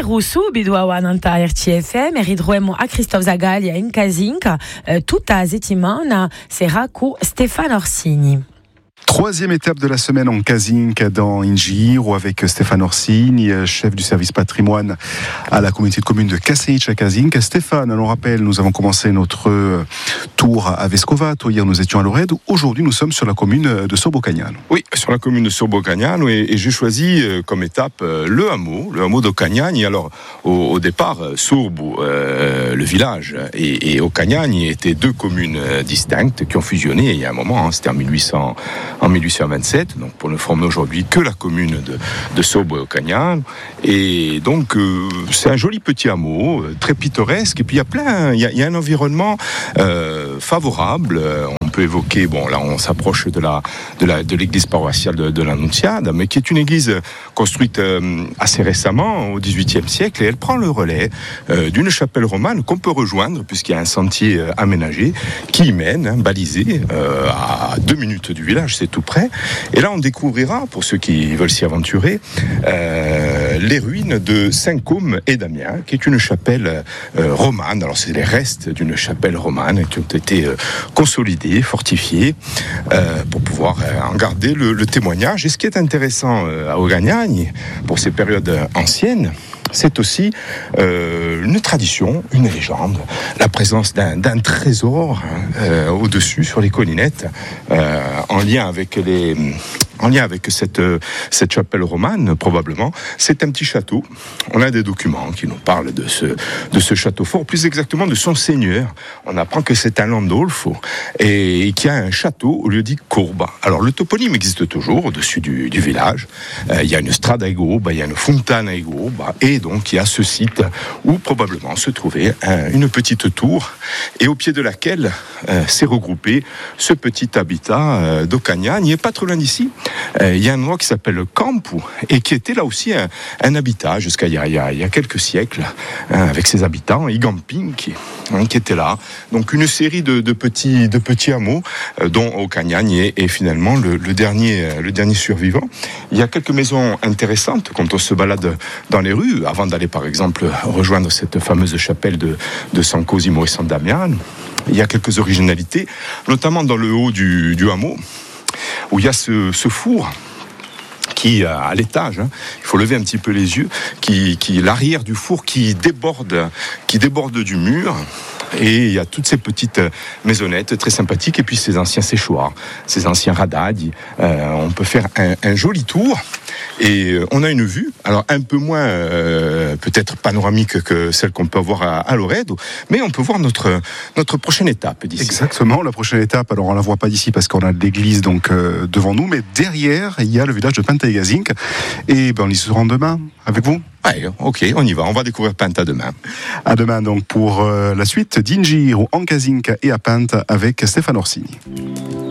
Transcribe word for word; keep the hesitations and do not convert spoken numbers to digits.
subito a Nanta R T F M e ridroemo a Christophe Zagalia in Casinca eh, tutta la settimana sarà con Stefano Orsini. Troisième étape de la semaine en Casinca dans Ingiro avec Stéphane Orsini, chef du service patrimoine à la communauté de communes de Caseicia Casinca. Stéphane, on rappelle, nous avons commencé notre tour à Vescovato. Hier, nous étions à Loredo. Aujourd'hui, nous sommes sur la commune de Sorbo-Cagnano. Oui, sur la commune de Sorbo-Cagnano et, et j'ai choisi comme étape le hameau, le hameau d'Ocagnani. Alors, au, au départ, Sorbo, euh, le village, et, et Ocagnani étaient deux communes distinctes qui ont fusionné il y a un moment, hein, c'était en mille huit cents. En mille huit cent vingt-sept, donc pour ne former aujourd'hui que la commune de, de Sorbo-Cagnano. Et donc, euh, c'est un joli petit hameau, euh, très pittoresque. Et puis, il y a plein, il y a, il y a un environnement euh, favorable. On peut évoquer, bon, là, on s'approche de la, de la, de l'église paroissiale de, de l'Annunziata, mais qui est une église construite euh, assez récemment, au dix-huitième siècle, et elle prend le relais euh, d'une chapelle romane qu'on peut rejoindre, puisqu'il y a un sentier euh, aménagé qui y mène, hein, balisé, euh, à deux minutes du village, c'est tout près. Et là, on découvrira, pour ceux qui veulent s'y aventurer, euh, les ruines de Saint-Côme et d'Amiens, qui est une chapelle euh, romane. Alors, c'est les restes d'une chapelle romane qui ont été euh, consolidés, fortifiés, euh, pour pouvoir euh, en garder le, le témoignage. Et ce qui est intéressant euh, à Ocagnani, pour ces périodes anciennes, c'est aussi euh, une tradition, une légende, la présence d'un, d'un trésor hein, euh, au-dessus, sur les collinettes, euh, en lien avec les... En lien avec cette, cette chapelle romane, probablement, c'est un petit château. On a des documents qui nous parlent de ce, de ce château fort, plus exactement de son seigneur. On apprend que c'est un Landolfo et, et qu'il y a un château au lieu dit Courba. Alors le toponyme existe toujours au-dessus du, du village. Euh, il y a une strada à Courba, il y a une fontane à Courba, et donc il y a ce site où probablement se trouvait un, une petite tour et au pied de laquelle euh, s'est regroupé ce petit habitat euh, d'Ocagnani. Il n'est pas trop loin d'ici. Euh, il y a un endroit qui s'appelle le Campo et qui était là aussi un, un habitat jusqu'à il y, a, il, y a, il y a quelques siècles hein, avec ses habitants, Igamping qui, hein, qui était là. Donc une série de, de, petits, de petits hameaux euh, dont Ocagnani est, est finalement le, le, dernier, le dernier survivant. Il y a quelques maisons intéressantes quand on se balade dans les rues avant d'aller par exemple rejoindre cette fameuse chapelle de, de San Cosimo et San Damiano. Il y a quelques originalités, notamment dans le haut du, du hameau, où il y a ce, ce four qui, à l'étage, hein, il faut lever un petit peu les yeux, qui, qui l'arrière du four qui déborde, qui déborde du mur. Et il y a toutes ces petites maisonnettes très sympathiques, et puis ces anciens séchoirs, ces anciens radadi. Euh, on peut faire un, un joli tour. Et on a une vue, alors un peu moins euh, peut-être panoramique que celle qu'on peut avoir à, à Loredo, mais on peut voir notre, notre prochaine étape d'ici. Exactement, la prochaine étape, alors on la voit pas d'ici parce qu'on a l'église donc euh, devant nous, mais derrière il y a le village de Panta e Casinca, et ben on y se rend demain avec vous. Ouais, ok, on y va, on va découvrir Panta demain. À demain donc pour euh, la suite d'Ingiro en Casinca et à Panta avec Stéphane Orsini.